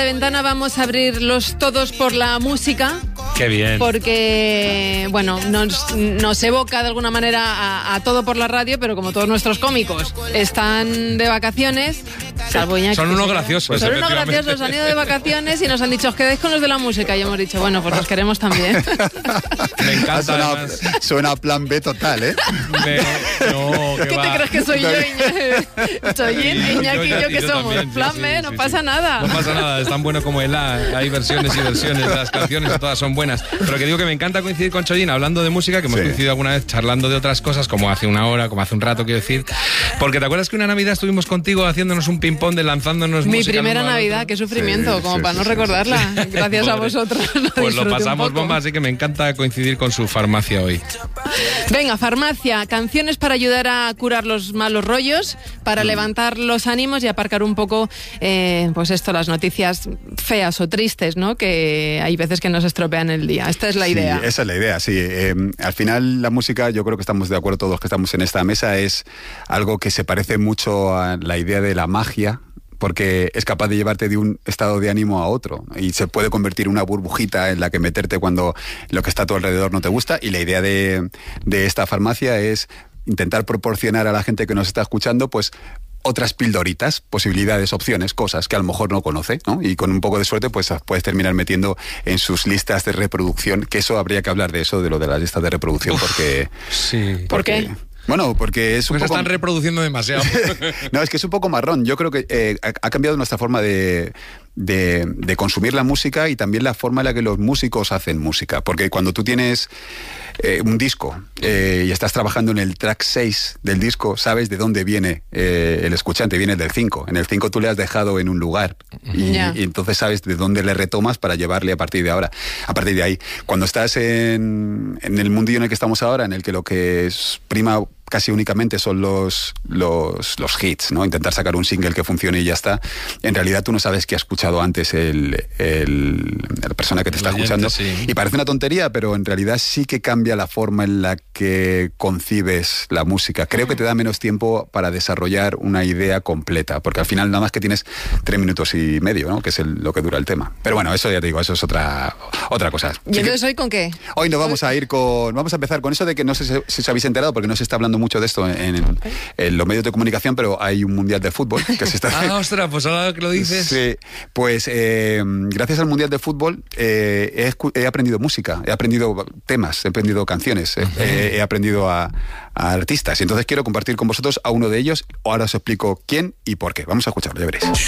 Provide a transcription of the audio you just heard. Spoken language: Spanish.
ventana vamos a abrir los todos por la música. Qué bien. Porque, bueno, nos evoca de alguna manera a todo por la radio, pero como todos nuestros cómicos están de vacaciones, salvo Iñaki, son unos graciosos. Son unos graciosos, han ido de vacaciones y nos han dicho, os quedáis con los de la música. Y hemos dicho, bueno, pues los queremos también. Me encanta. Suena a plan B total, ¿eh? ¿Qué te crees que soy yo, Iñaki? Soy Iñaki y yo que somos. También, plan B, no pasa nada. No pasa nada, es tan bueno como el A. Hay versiones y versiones, las canciones todas son buenas. Pero que digo que me encanta coincidir con Chollín hablando de música, que hemos coincidido alguna vez charlando de otras cosas, como hace una hora, como hace un rato, quiero decir. Porque ¿te acuerdas que una Navidad estuvimos contigo haciéndonos un ping-pong de lanzándonos Mi música? Mi primera Navidad, qué sufrimiento, como para no recordarla. Gracias a vosotros. Pues lo pasamos bomba, así que me encanta coincidir con su farmacia hoy. Venga, farmacia, canciones para ayudar a curar los malos rollos, para levantar los ánimos y aparcar un poco, pues esto, las noticias feas o tristes, ¿no? Que hay veces que nos estropean el día. Esta es la idea. Sí, esa es la idea, sí. Al final la música, yo creo que estamos de acuerdo todos los que estamos en esta mesa, es algo que se parece mucho a la idea de la magia, porque es capaz de llevarte de un estado de ánimo a otro y se puede convertir en una burbujita en la que meterte cuando lo que está a tu alrededor no te gusta. Y la idea de esta farmacia es intentar proporcionar a la gente que nos está escuchando, pues, otras pildoritas, posibilidades, opciones, cosas que a lo mejor no conoce, ¿no? Y con un poco de suerte, pues puedes terminar metiendo en sus listas de reproducción, que eso habría que hablar de eso, de lo de las listas de reproducción, porque... Sí. ¿Por qué? Bueno, porque es un pues poco... están reproduciendo demasiado. No, es que es un poco marrón. Yo creo que ha cambiado nuestra forma de consumir la música y también la forma en la que los músicos hacen música. Porque cuando tú tienes un disco y estás trabajando en el track 6 del disco, sabes de dónde viene el escuchante, viene del 5. En el 5 tú le has dejado en un lugar y entonces sabes de dónde le retomas para llevarle a partir de ahora. A partir de ahí, cuando estás en el mundillo en el que estamos ahora, en el que lo que es prima casi únicamente son los hits, ¿no? Intentar sacar un single que funcione y ya está. En realidad tú no sabes qué ha escuchado antes la persona que te está escuchando. Sí. Y parece una tontería, pero en realidad sí que cambia la forma en la que concibes la música. Creo que te da menos tiempo para desarrollar una idea completa, porque al final nada más que tienes 3 minutos y medio, ¿no? Que es lo que dura el tema. Pero bueno, eso ya te digo, eso es otra cosa. ¿Y entonces hoy con qué? Hoy nos vamos a empezar con eso de que no sé si os habéis enterado, porque no se está hablando mucho de esto en los medios de comunicación, pero hay un mundial de fútbol que se está... ostras, pues ahora que lo dices... Sí, pues gracias al mundial de fútbol he aprendido música, he aprendido temas, he aprendido canciones, he aprendido a artistas, y entonces quiero compartir con vosotros a uno de ellos. Ahora os explico quién y por qué. Vamos a escucharlo, ya veréis.